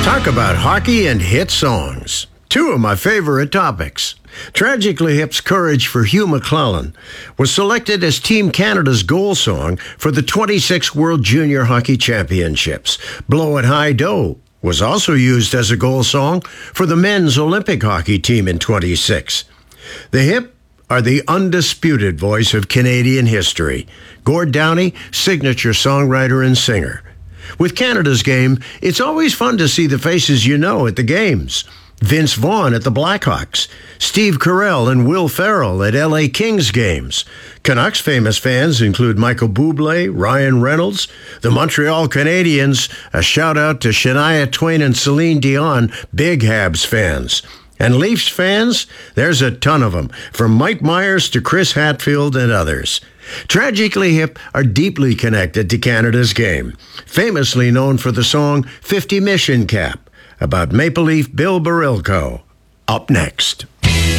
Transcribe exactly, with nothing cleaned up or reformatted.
Talk about hockey and hit songs. Two of my favorite topics. Tragically Hip's Courage for Hugh McClellan was selected as Team Canada's goal song for the twenty-six World Junior Hockey Championships. Blow It High Dough was also used as a goal song for the men's Olympic hockey team in twenty-six. The Hip are the undisputed voice of Canadian history. Gord Downie, signature songwriter and singer. With Canada's game, it's always fun to see the faces you know at the games. Vince Vaughn at the Blackhawks, Steve Carell and Will Ferrell at L A Kings games. Canucks famous fans include Michael Bublé, Ryan Reynolds, the Montreal Canadiens, a shout out to Shania Twain and Celine Dion, big Habs fans. And Leafs fans, there's a ton of them, from Mike Myers to Chris Hatfield and others. Tragically Hip are deeply connected to Canada's game, famously known for the song fifty Mission Cap, about Maple Leaf Bill Barilko. Up next.